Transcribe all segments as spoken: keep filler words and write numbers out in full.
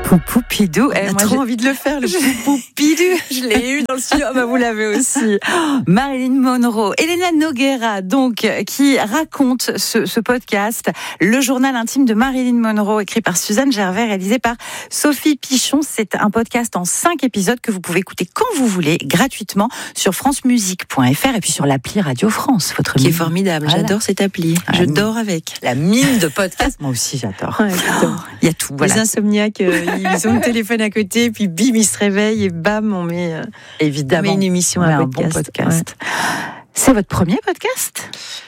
Poupoupidou. Elle a trop envie de le faire, le Poupoupidou. Je l'ai eu dans le studio. Bah, vous l'avez aussi. Marilyn Monroe. Elena Nogueira, donc, qui raconte ce, ce podcast, Le journal intime de Marilyn Monroe, écrit par Suzanne Gervais, réalisé par Sophie Pichon. C'est un podcast en cinq épisodes que vous pouvez écouter quand vous voulez, gratuitement, sur francemusique point f r et puis sur l'appli Radio France. Votre qui mine. est formidable. Voilà. J'adore cette appli. Ah, Je dors avec. La mine de podcast. Moi aussi, j'adore. Ouais, Il oh, y a tout. Voilà. Les insomniaques, euh, ils ont le téléphone à côté, puis bim, ils se réveillent et bam, on met, euh, évidemment on met une émission, ouais, un un podcast. bon podcast. Ouais. C'est votre premier podcast ?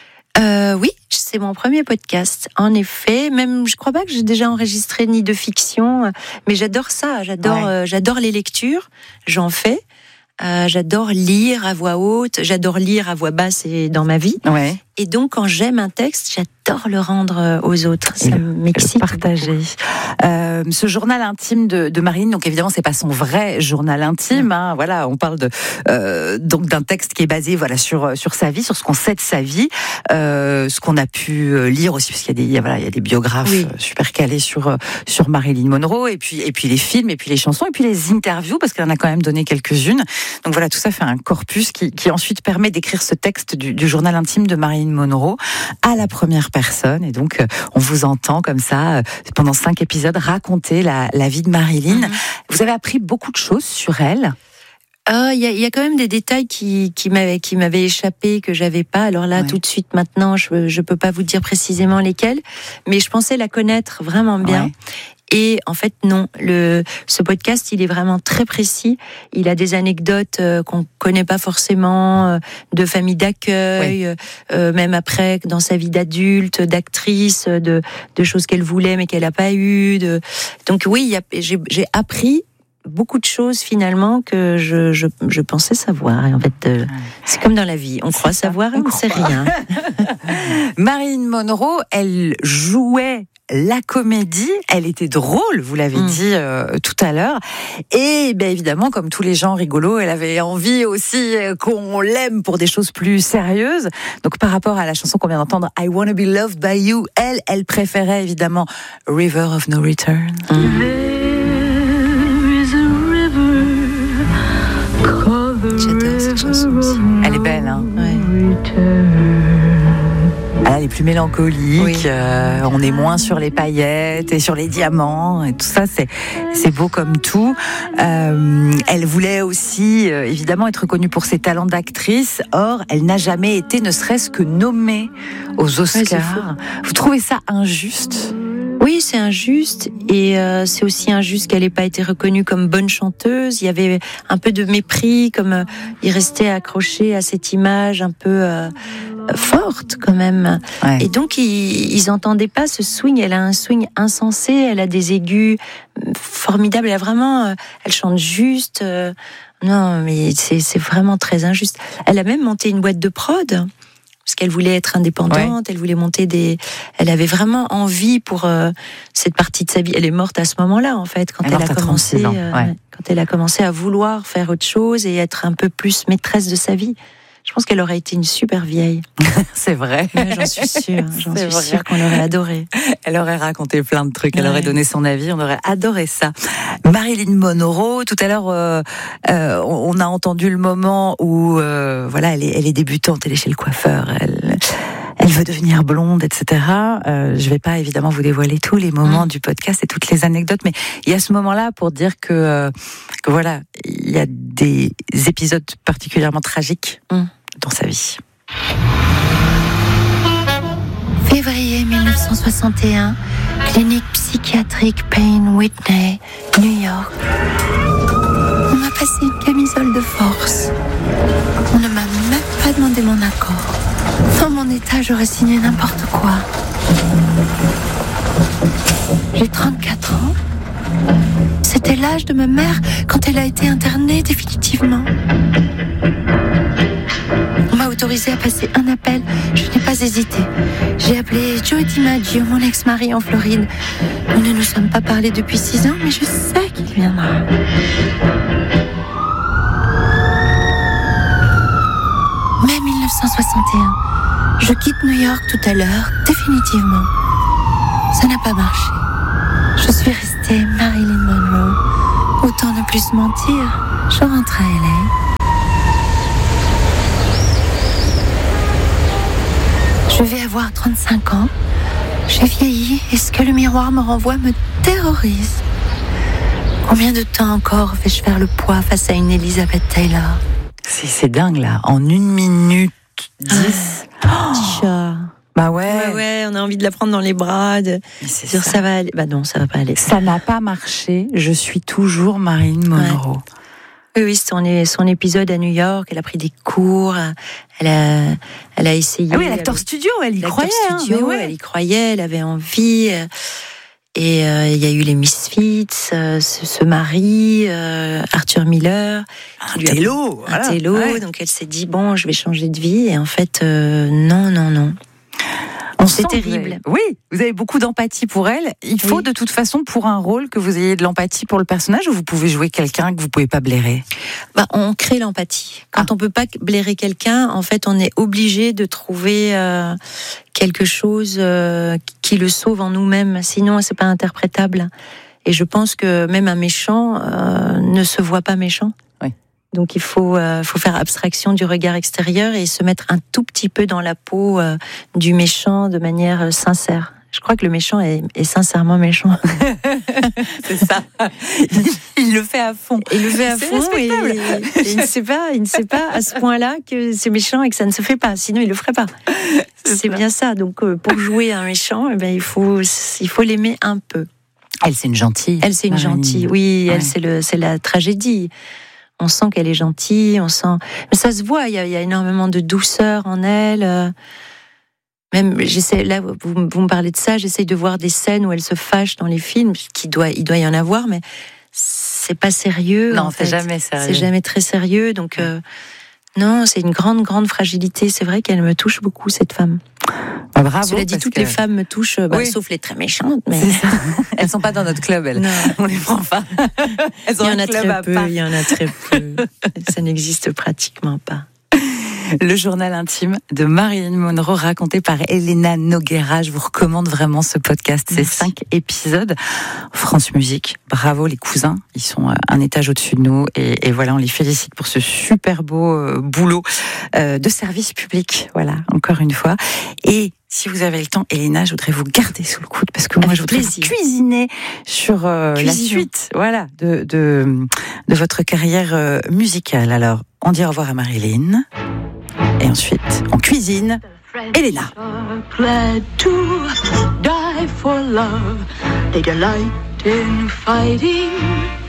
Euh, oui, c'est mon premier podcast. En effet, même je crois pas que j'ai déjà enregistré ni de fiction, mais j'adore ça. J'adore, ouais. euh, j'adore les lectures. J'en fais. Euh, j'adore lire à voix haute. J'adore lire à voix basse et dans ma vie. Ouais. Et donc, quand j'aime un texte, j'adore le rendre aux autres. Ça m'excite. Partager. Euh, ce journal intime de, de Marilyn, donc évidemment, c'est pas son vrai journal intime. Hein, voilà, on parle de euh, donc d'un texte qui est basé voilà sur sur sa vie, sur ce qu'on sait de sa vie, euh, ce qu'on a pu lire aussi, parce qu'il y a des il y a, voilà, il y a des biographes oui. super calés sur sur Marilyn Monroe, et puis et puis les films, et puis les chansons, et puis les interviews, parce qu'elle en a quand même donné quelques-unes. Donc voilà, tout ça fait un corpus qui qui ensuite permet d'écrire ce texte du, du journal intime de Marilyn Monroe à la première personne, et donc on vous entend comme ça pendant cinq épisodes raconter la, la vie de Marilyn. Mm-hmm. Vous avez appris beaucoup de choses sur elle. Il euh, y, a, y a quand même des détails qui, qui m'avaient qui m'avaient échappé, que j'avais pas. Alors là, ouais. tout de suite maintenant, je je peux pas vous dire précisément lesquels, mais je pensais la connaître vraiment bien. Ouais. Et en fait, non. Le, ce podcast, il est vraiment très précis. Il a des anecdotes euh, qu'on connaît pas forcément, euh, de famille d'accueil, oui. euh, même après, dans sa vie d'adulte, d'actrice, de, de choses qu'elle voulait mais qu'elle a pas eu. De... Donc oui, y a, j'ai, j'ai appris beaucoup de choses finalement que je, je, je pensais savoir. Et en fait, euh, c'est comme dans la vie. On c'est croit ça. savoir et on ne sait rien. Marilyn Monroe, elle jouait la comédie, elle était drôle, vous l'avez mmh. dit euh, tout à l'heure, et bien évidemment, comme tous les gens rigolos, elle avait envie aussi qu'on l'aime pour des choses plus sérieuses. Donc par rapport à la chanson qu'on vient d'entendre, I Wanna Be Loved By You, elle, elle préférait évidemment River of No Return. Mmh. J'adore cette chanson aussi. Elle est belle, hein. Ouais. Elle est plus mélancolique, oui. euh, on est moins sur les paillettes et sur les diamants et tout ça, c'est c'est beau comme tout. Euh, elle voulait aussi euh, évidemment être reconnue pour ses talents d'actrice. Or, elle n'a jamais été, ne serait-ce que nommée aux Oscars. Ouais, vous trouvez ça injuste ? Oui, c'est injuste, et euh, c'est aussi injuste qu'elle n'ait pas été reconnue comme bonne chanteuse. Il y avait un peu de mépris, comme euh, il restait accroché à cette image un peu euh, forte quand même. Ouais. Et donc ils, ils entendaient pas ce swing. Elle a un swing insensé, elle a des aigus formidables. Elle a vraiment, euh, elle chante juste. Euh, non, mais c'est, c'est vraiment très injuste. Elle a même monté une boîte de prod. Parce qu'elle voulait être indépendante, ouais. elle voulait monter des... Elle avait vraiment envie pour euh, cette partie de sa vie. Elle est morte à ce moment-là, en fait, quand elle, elle a commencé, euh, ouais. quand elle a commencé à vouloir faire autre chose et être un peu plus maîtresse de sa vie. Je pense qu'elle aurait été une super vieille. C'est vrai. Ouais, j'en suis sûre. J'en suis vrai. sûre qu'on l'aurait adorée. Elle aurait raconté plein de trucs. Elle ouais. aurait donné son avis. On aurait adoré ça. Marilyn Monroe. Tout à l'heure, euh, euh, on a entendu le moment où, euh, voilà, elle est, elle est débutante. Elle est chez le coiffeur. Elle, elle veut devenir blonde, et cetera. Euh, je vais pas évidemment vous dévoiler tous les moments mmh. du podcast et toutes les anecdotes, mais il y a ce moment-là pour dire que, euh, que voilà, il y a des épisodes particulièrement tragiques mmh. dans sa vie. Février dix-neuf cent soixante et un, clinique psychiatrique Payne Whitney, New York. On m'a passé une camisole de force. On ne m'a même pas demandé mon accord. Dans mon état, j'aurais signé n'importe quoi. J'ai trente-quatre ans. C'était l'âge de ma mère quand elle a été internée définitivement. On m'a autorisé à passer un appel. Je n'ai pas hésité. J'ai appelé Joe DiMaggio, mon ex-mari en Floride. Nous ne nous sommes pas parlé depuis six ans, mais je sais qu'il viendra. Mai dix-neuf cent soixante et un. Je quitte New York tout à l'heure, définitivement. Ça n'a pas marché. Je suis restée Marilyn Monroe. autant ne plus mentir, je rentre à L A. Je vais avoir trente-cinq ans. J'ai vieilli et ce que le miroir me renvoie me terrorise. Combien de temps encore vais-je faire le poids face à une Elizabeth Taylor ? C'est, c'est dingue là, en une minute dix. Ah, petit chat. Bah ouais. ouais, ouais, on a envie de la prendre dans les bras, de c'est dire ça. ça va aller. Bah non, ça va pas aller. Ça n'a pas marché. Je suis toujours Marilyn Monroe. Ouais. Oui, oui, son, son épisode à New York, elle a pris des cours, elle a, elle a essayé. Ah oui, l'acteur studio, elle y croyait. Studio, hein, ouais. Elle y croyait, elle avait envie. Et euh, il y a eu les Misfits, euh, ce, ce mari, euh, Arthur Miller. Un télo. Un télo, ouais. Donc elle s'est dit, bon, je vais changer de vie. Et en fait, euh, non, non, non. On c'est terrible. Vous avez, oui, vous avez beaucoup d'empathie pour elle. Il faut oui. de toute façon, pour un rôle, que vous ayez de l'empathie pour le personnage, ou vous pouvez jouer quelqu'un que vous pouvez pas blairer ? Bah, on crée l'empathie. Quand ah. on peut pas blairer quelqu'un, en fait, on est obligé de trouver euh, quelque chose euh, qui le sauve en nous-mêmes. Sinon, c'est pas interprétable. Et je pense que même un méchant euh, ne se voit pas méchant. Donc il faut, euh, faut faire abstraction du regard extérieur et se mettre un tout petit peu dans la peau euh, du méchant de manière euh, sincère. Je crois que le méchant est, est sincèrement méchant. C'est ça. Il, il le fait à fond. Il le fait à c'est fond et, et il ne sait pas, il ne sait pas à ce point-là que c'est méchant et que ça ne se fait pas. Sinon, il le ferait pas. C'est, c'est bien ça. Donc euh, pour jouer un méchant, eh ben, il faut, il faut l'aimer un peu. Elle, c'est une gentille. Elle, c'est une Marie. gentille. Oui, ouais. Elle, c'est le, c'est la tragédie. On sent qu'elle est gentille, on sent. Mais ça se voit, il y a, il y a énormément de douceur en elle. Même, j'essaie, là, vous, vous me parlez de ça, j'essaie de voir des scènes où elle se fâche dans les films, qui doit, il doit y en avoir, mais c'est pas sérieux. Non, c'est fait. jamais sérieux. C'est jamais très sérieux, donc euh, non, c'est une grande, grande fragilité. C'est vrai qu'elle me touche beaucoup, cette femme. Bah, bravo. Cela dit, toutes que... les femmes me touchent, bah, oui. sauf les très méchantes. Mais... Elles sont pas dans notre club, elles. Non. On les prend pas. Elles ont il y en un a club très à peu. part. Il y en a très peu. Ça n'existe pratiquement pas. Le journal intime de Marilyn Monroe, raconté par Elena Noguera. Je vous recommande vraiment ce podcast. C'est cinq épisodes. France Musique, bravo les cousins. Ils sont un étage au-dessus de nous. Et, et voilà, on les félicite pour ce super beau euh, boulot euh, de service public. Voilà, encore une fois. Et si vous avez le temps, Elena, je voudrais vous garder sous le coude parce que moi, Avec je voudrais plaisir. vous cuisiner sur euh, la suite, voilà, de, de, de votre carrière euh, musicale. Alors, on dit au revoir à Marilyn. Et ensuite, on cuisine. Elena. Glad to die for love. They delight in fighting.